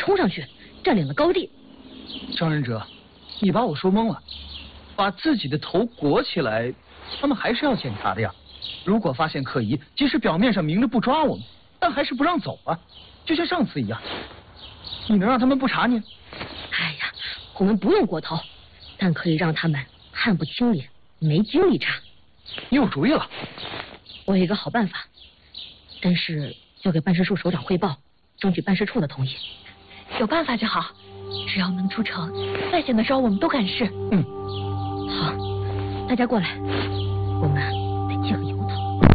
冲上去，占领了高地。 张仁哲，你把我说懵了。把自己的头裹起来，他们还是要检查的呀。如果发现可疑，即使表面上明着不抓我们，但还是不让走啊，就像上次一样。你能让他们不查你？ 哎呀，我们不用裹头，但可以让他们看不清脸，没精力查。 你有主意了？ 我有一个好办法，但是要给办事处首长汇报，争取办事处的同意。 有办法就好，只要能出城，再险的招我们都敢试。 好，大家过来，我们得借个由头。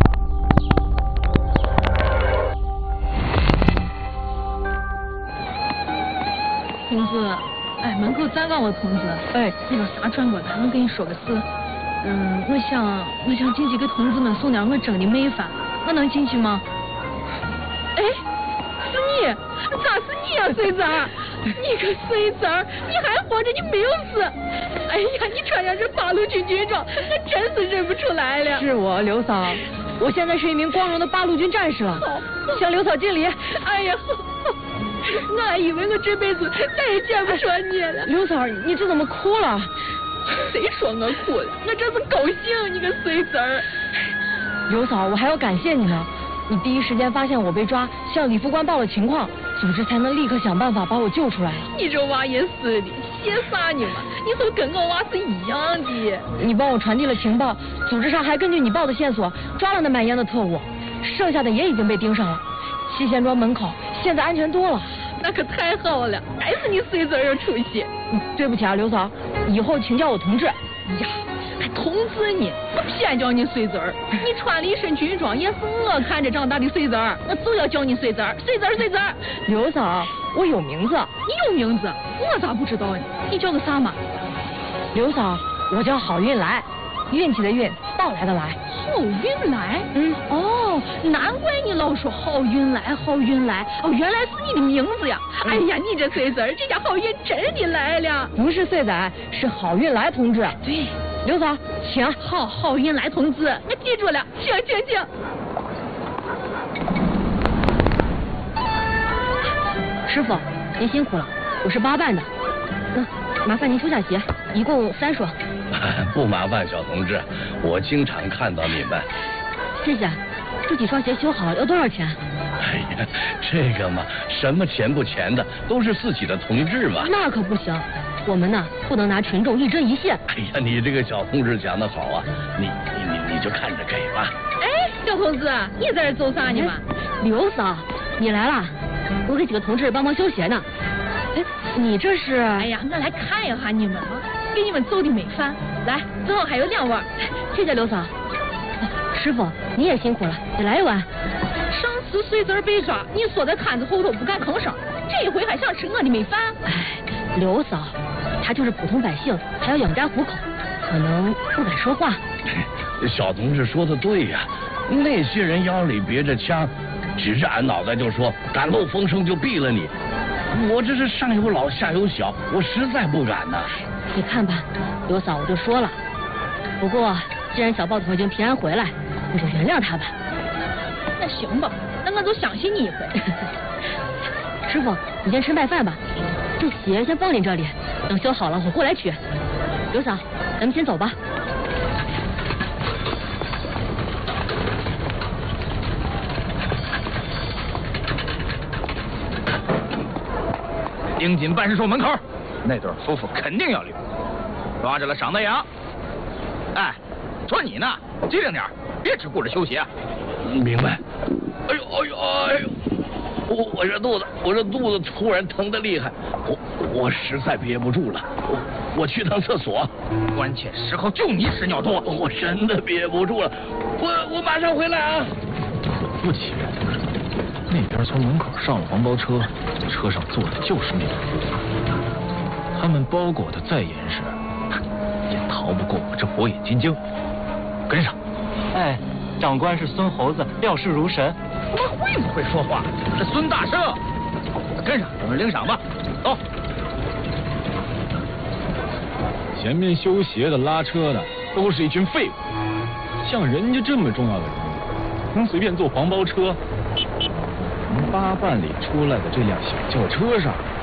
同志，哎，门口站岗了，同志。哎，那个啥转过来，我跟你说个事。我想进去给同志们送点我蒸的米饭，我能进去吗？哎，是你，咋是你啊，水子儿？你个水子儿，你还活着，你没有死。哎呀，你穿上这八路军军装，我真是认不出来了。 是我刘嫂，我现在是一名光荣的八路军战士了，向刘嫂敬礼。 哎呀，我还以为我这辈子再也见不着你了。 刘嫂，你这怎么哭了？ 谁说我哭了？我这是高兴，你个水子儿。 刘嫂，我还要感谢你呢。你第一时间发现我被抓，向李副官报了情况，组织才能立刻想办法把我救出来了。 你这娃也是的，谢啥你嘛？你说跟我娃是一样的。 你帮我传递了情报，组织上还根据你报的线索抓了那卖烟的特务，剩下的也已经被盯上了。七贤庄门口现在安全多了。 那可太好了，还是你水子儿有出息。 对不起啊，刘嫂，以后请叫我同志。 呀，还同志呢？我偏叫你水子儿。你穿了一身军装，也是我看着长大的水子儿，我就要叫你水子儿，水子儿，水子儿。 刘嫂，我有名字。 你有名字？我咋不知道呢？你叫个啥嘛？ 刘嫂，我叫郝运来，运气的运，到来的来。 郝运来？哦，难怪你老说郝运来，郝运来。哦，原来是你的名字呀！哎呀，你这岁子儿，这家郝运真的来了。 不是岁仔，是郝运来同志。 对， 刘嫂，请。 好，郝运来同志，我记住了，请。 师傅，您辛苦了，我是八办的。麻烦您收下鞋，一共3双。 不麻烦，小同志，我经常看到你们。 谢谢。这几双鞋修好要多少钱？ 哎呀，这个嘛，什么钱不钱的，都是自己的同志嘛。 那可不行，我们呢不能拿群众一针一线。 哎呀，你这个小同志讲得好啊，你就看着给吧。 哎，小同志，你在这走啥呢嘛？ 刘嫂，你来啦，我给几个同志帮忙修鞋呢。哎，你这是？ 哎呀，我来看一下你们嘛，给你们做的美饭，来，正好还有2碗。 谢谢刘嫂。师傅，你也辛苦了，你来一碗。 上次水子儿被抓，你缩在摊子后头不敢吭声，这一回还想吃我的美饭？ 哎，刘嫂，他就是普通百姓，还要养家糊口，可能不敢说话。 小同志说的对呀，那些人腰里别着枪，指着俺脑袋就说敢漏风声就毙了你。我这是上有老下有小，我实在不敢呐。 你看吧，刘嫂，我就说了。不过既然小豹头已经平安回来，你就原谅他吧。 那行吧，那我就相信你一回。 师傅，你先吃麦饭吧，这鞋先放你这里，等修好了我过来取。刘嫂，咱们先走吧。 盯紧办事处门口，那对夫妇肯定要留，抓着了赏大洋。哎，说你呢，机灵点，别只顾着修鞋。 明白。哎呦！我这肚子突然疼得厉害，我实在憋不住了，我去趟厕所。 关键时候就你屎尿多， 我真的憋不住了，我马上回来啊。 果不其然，那边从门口上了黄包车，车上坐的就是那对夫妇。他们包裹的再严实，也逃不过我这火眼金睛。跟上。 哎，长官是孙猴子，料事如神。 他妈会不会说话？是孙大圣。跟上，我们领赏吧。走。 前面修鞋的、拉车的，都是一群废物。像人家这么重要的人物，能随便坐黄包车？从八办里出来的这辆小轿车上